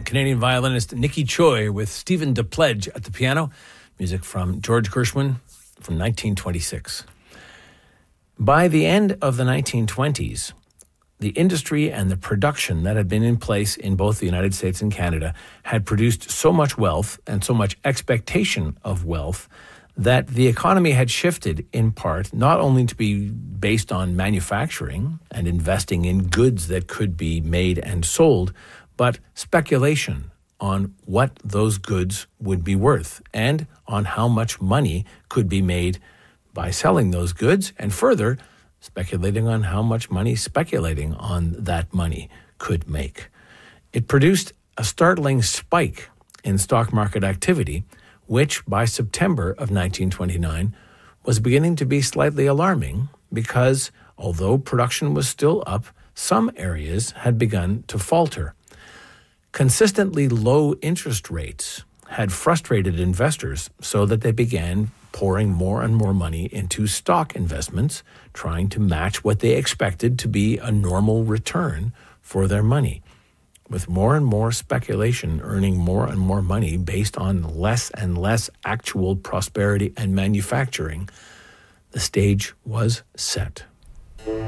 Canadian violinist Nikki Choi with Stephen DePledge at the piano. Music from George Gershwin from 1926. By the end of the 1920s, the industry and the production that had been in place in both the United States and Canada had produced so much wealth and so much expectation of wealth that the economy had shifted in part not only to be based on manufacturing and investing in goods that could be made and sold, but speculation on what those goods would be worth and on how much money could be made by selling those goods, and further, speculating on how much money speculating on that money could make. It produced a startling spike in stock market activity, which by September of 1929 was beginning to be slightly alarming because, although production was still up, some areas had begun to falter. Consistently low interest rates had frustrated investors so that they began pouring more and more money into stock investments, trying to match what they expected to be a normal return for their money. With more and more speculation earning more and more money based on less and less actual prosperity and manufacturing, the stage was set.